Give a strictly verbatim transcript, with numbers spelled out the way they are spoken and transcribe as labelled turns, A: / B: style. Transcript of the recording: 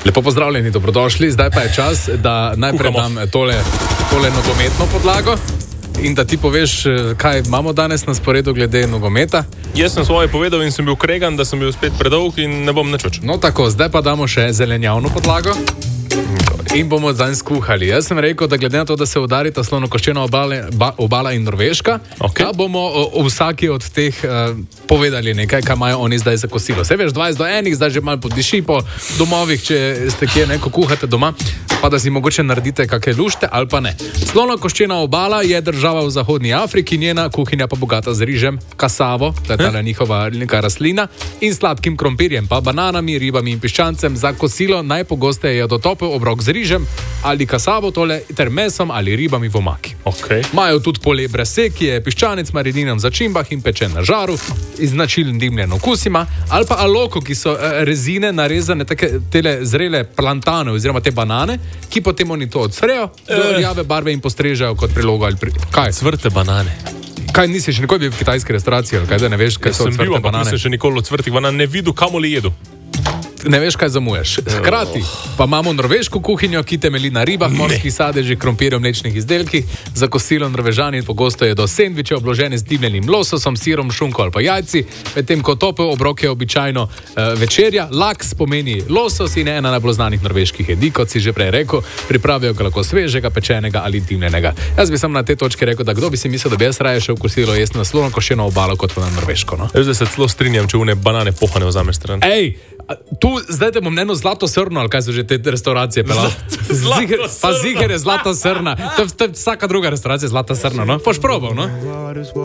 A: Lepo pozdravljeni, dobrodošli. Zdaj pa je čas, da najprej dam tole, tole nogometno podlago in da ti poveš, kaj imamo danes na sporedu glede nogometa.
B: Jaz sem svoje povedal in sem bil kregan, da sem bil spet predolg in ne bom nič več.
A: No tako, zdaj pa damo še zelenjavno podlago in bomo zanj skuhali. Jaz sem rekel, da glede na to, da se udarita Slonokoščena obale, ba, obala in Norveška, okay, da bomo o, o vsaki od teh uh, povedali nekaj, kaj imajo oni zdaj za kosilo. Se veš, dvajset do enih, zdaj že malo podiši po domovih, če ste kje neko kuhate doma, pa da si mogoče naredite kakšne lušte ali pa ne. Slonokoščena obala je država v Zahodni Afriki, njena kuhinja pa bogata z rižem, kasavo, to je tale njihova neka rastlina, in sladkim krompirjem, pa bananami, ribami in piščancem. Za kosilo najpogosteje je dotopel obrok z rižem ali kasavo tole, ter mesom ali ribami v omaki.
B: Okay.
A: Majo tudi pole brase, ki je piščanec marininem v začimbah in pečen na žaru, z značilen dimljen okusima, ali pa aloko, ki so uh, rezine narezane, take, tele zrele plantane oziroma te banane, ki potem oni to odsfrejo, do rjave barve in postrežejo kot prilogo ali pri... Kaj?
B: Cvrte banane.
A: Kaj, nisi še nikoli bil v kitajski restauraciji, ali kaj, da ne veš, kaj so cvrte banane?
B: Sem bil, ampak nisem še nikoli od cvrtih banan ne videl, kamoli jedu.
A: Ne veš, kaj zamuješ. Hkrati pa imamo norveško kuhinjo, ki temelji na ribah, morskih sadežih, krompirju, mlečnih izdelkih. Za kosilo Norvežani pogosto jedo sendviče obložene z dimljenim lososom, sirom, šunko ali pa jajci, medtem ko topel obrok je običajno uh, večerja. Laks pomeni losos in ena najbolj znanih norveških jedi, kot si že prej rekel, pripravijo ga lahko svežega, pečenega ali dimljenega. Jaz bi sem na te točke rekel, da kdo bi si mislil, da bi jaz raje šel v kosilo jesti na Slonokoščeno obalo kot na Norveško. No?
B: Jaz se celo strinjam, če une banane pohane vzameš stran.
A: Ej, tu zdaj te bom eno zlato srno, ali kaj so že te restauracije pelali. Ziger, pa ziger je zlata srna. To je vsaka druga restauracija zlata srna, no? Poš probal, no?